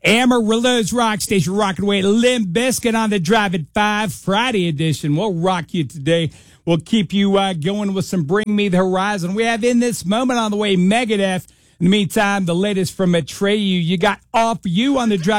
Amarillo's Rock Station, rocking away Limp Bizkit on the Drive at 5 Friday edition. We'll rock you today. We'll keep you going with some Bring Me the Horizon. We have in this moment on the way Megadeth. In the meantime, the latest from Atreyu. You got Off You on the Drive.